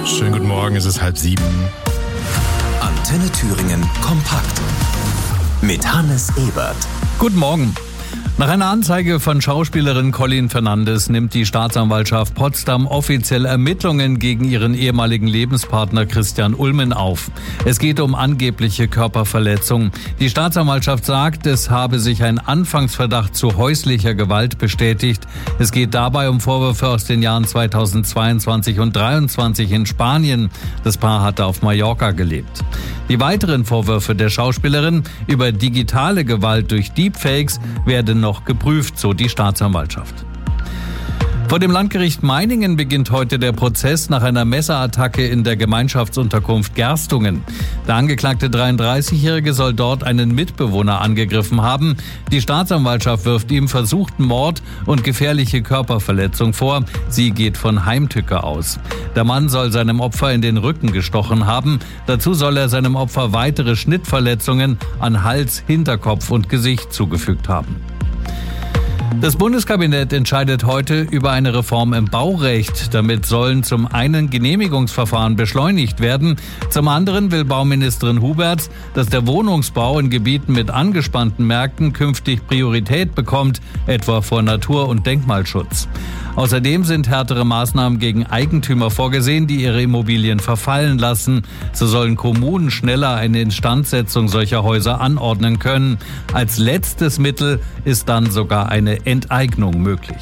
Schönen guten Morgen, es ist 6:30. Antenne Thüringen kompakt mit Hannes Ebert. Guten Morgen. Nach einer Anzeige von Schauspielerin Colleen Fernandes nimmt die Staatsanwaltschaft Potsdam offiziell Ermittlungen gegen ihren ehemaligen Lebenspartner Christian Ulmen auf. Es geht um angebliche Körperverletzung. Die Staatsanwaltschaft sagt, es habe sich ein Anfangsverdacht zu häuslicher Gewalt bestätigt. Es geht dabei um Vorwürfe aus den Jahren 2022 und 2023 in Spanien. Das Paar hatte auf Mallorca gelebt. Die weiteren Vorwürfe der Schauspielerin über digitale Gewalt durch Deepfakes werden noch geprüft, so die Staatsanwaltschaft. Vor dem Landgericht Meiningen beginnt heute der Prozess nach einer Messerattacke in der Gemeinschaftsunterkunft Gerstungen. Der angeklagte 33-Jährige soll dort einen Mitbewohner angegriffen haben. Die Staatsanwaltschaft wirft ihm versuchten Mord und gefährliche Körperverletzung vor. Sie geht von Heimtücke aus. Der Mann soll seinem Opfer in den Rücken gestochen haben. Dazu soll er seinem Opfer weitere Schnittverletzungen an Hals, Hinterkopf und Gesicht zugefügt haben. Das Bundeskabinett entscheidet heute über eine Reform im Baurecht. Damit sollen zum einen Genehmigungsverfahren beschleunigt werden. Zum anderen will Bauministerin Huberts, dass der Wohnungsbau in Gebieten mit angespannten Märkten künftig Priorität bekommt, etwa vor Natur- und Denkmalschutz. Außerdem sind härtere Maßnahmen gegen Eigentümer vorgesehen, die ihre Immobilien verfallen lassen. So sollen Kommunen schneller eine Instandsetzung solcher Häuser anordnen können. Als letztes Mittel ist dann sogar eine Enteignung möglich.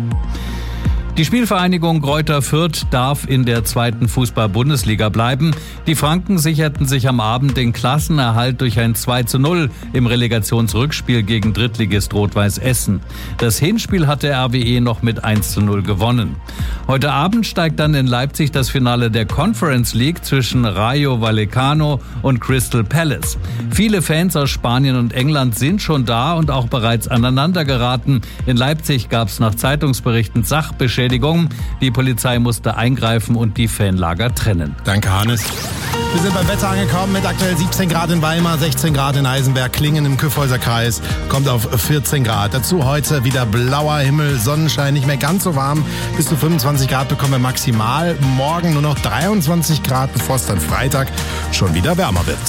Die Spielvereinigung Greuther Fürth darf in der 2. Fußball-Bundesliga bleiben. Die Franken sicherten sich am Abend den Klassenerhalt durch ein 2:0 im Relegationsrückspiel gegen Drittligist Rot-Weiß Essen. Das Hinspiel hatte RWE noch mit 1:0 gewonnen. Heute Abend steigt dann in Leipzig das Finale der Conference League zwischen Rayo Vallecano und Crystal Palace. Viele Fans aus Spanien und England sind schon da und auch bereits aneinander geraten. In Leipzig gab es nach Zeitungsberichten Sachbeschädigungen. Die Polizei musste eingreifen und die Fanlager trennen. Danke, Hannes. Wir sind beim Wetter angekommen mit aktuell 17 Grad in Weimar, 16 Grad in Eisenberg, Klingen im Kyffhäuser Kreis, kommt auf 14 Grad. Dazu heute wieder blauer Himmel, Sonnenschein, nicht mehr ganz so warm. Bis zu 25 Grad bekommen wir maximal. Morgen nur noch 23 Grad, bevor es dann Freitag schon wieder wärmer wird.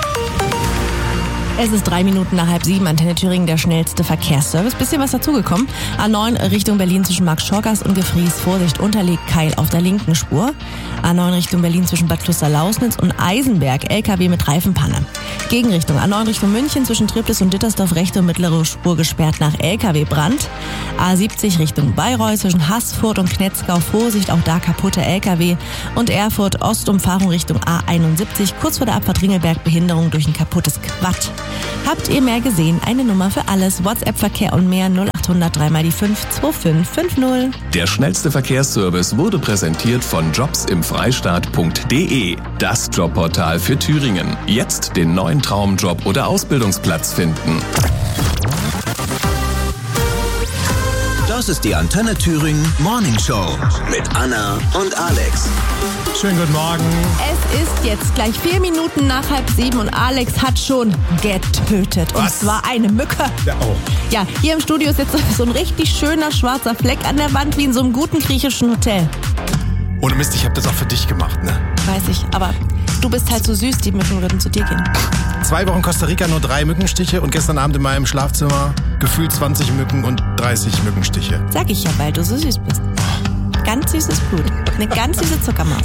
Es ist 3 Minuten nach 6:30, Antenne Thüringen, der schnellste Verkehrsservice. Bisschen was dazugekommen. A9 Richtung Berlin zwischen Marx-Schorgas und Gefries. Vorsicht, Unterleg, Keil auf der linken Spur. A9 Richtung Berlin zwischen Bad Kloster-Lausnitz und Eisenberg. LKW mit Reifenpanne. Gegenrichtung A9 Richtung München zwischen Triptis und Dittersdorf. Rechte und mittlere Spur gesperrt nach LKW-Brand. A70 Richtung Bayreuth zwischen Haßfurt und Knetzgau. Vorsicht, auch da kaputte LKW. Und Erfurt Ostumfahrung Richtung A71. Kurz vor der Abfahrt Ringelberg Behinderung durch ein kaputtes Quad. Habt ihr mehr gesehen? Eine Nummer für alles. WhatsApp-Verkehr und mehr 0800 3x5 2550. Der schnellste Verkehrsservice wurde präsentiert von jobsimfreistaat.de. Das Jobportal für Thüringen. Jetzt den neuen Traumjob oder Ausbildungsplatz finden. Das ist die Antenne Thüringen Morning Show mit Anna und Alex. Schönen guten Morgen. Es ist jetzt gleich 4 Minuten nach 6:30 und Alex hat schon getötet. Und Was? zwar eine Mücke. Ja, oh. Ja, hier im Studio ist jetzt so ein richtig schöner schwarzer Fleck an der Wand wie in so einem guten griechischen Hotel. Ohne Mist, ich habe das auch für dich gemacht, ne? Weiß ich, aber du bist halt so süß, die Mücken würden zu dir gehen. 2 Wochen Costa Rica, nur 3 Mückenstiche und gestern Abend in meinem Schlafzimmer gefühlt 20 Mücken und 30 Mückenstiche. Sag ich ja, weil du so süß bist. Ganz süßes Blut. Eine ganz süße Zuckermaus.